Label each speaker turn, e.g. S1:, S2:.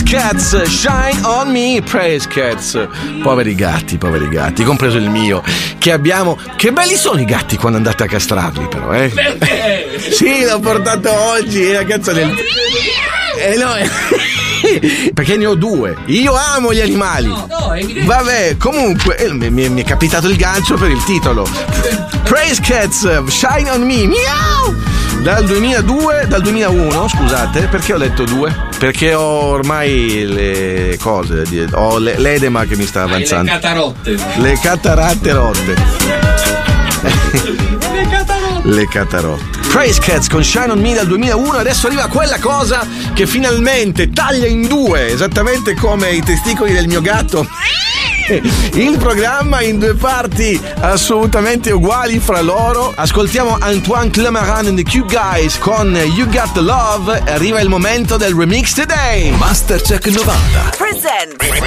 S1: Cats, Shine on Me. Praise Cats. Poveri gatti, compreso il mio. Che abbiamo. Che belli sono i gatti quando andate a castrarli, però, eh?
S2: Perché?
S1: Sì, l'ho portato oggi, ragazza del. No, perché ne ho due. Io amo gli animali.
S2: No, evidente.
S1: Vabbè, comunque mi è capitato il gancio per il titolo. Praise Cats, Shine on Me. Miau! Dal 2001, scusate, perché ho detto 2? Perché ho ormai le cose, ho l'edema che mi sta avanzando. Le cataratte rotte. Le catarotte. Praise Cats con Shine on Me dal 2001. Adesso arriva quella cosa che finalmente taglia in due, esattamente come i testicoli del mio gatto. Il programma in due parti assolutamente uguali fra loro. Ascoltiamo Antoine Clamaran and the Cube Guys con You Got the Love. Arriva il momento del remix today.
S3: Mastercheck 90
S4: Present